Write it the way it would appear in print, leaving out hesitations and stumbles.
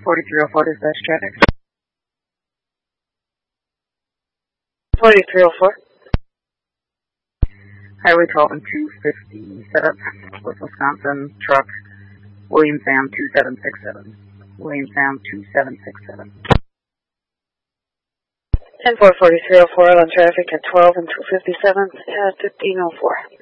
4304 dispatch traffic. 4304. Highway 12 and 250 setup with Wisconsin truck William Sam 2767. William Sam 2767. 10-4 4304 on traffic at 12 and 257 at 1504.